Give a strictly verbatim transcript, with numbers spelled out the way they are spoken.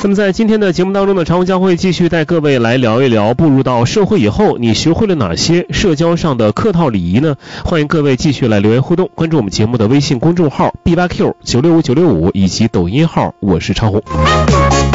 那么在今天的节目当中呢，常红将会继续带各位来聊一聊步入到社会以后你学会了哪些社交上的客套礼仪呢？欢迎各位继续来留言互动，关注我们节目的微信公众号 B 八 Q 九六五九六五以及抖音号我是常红。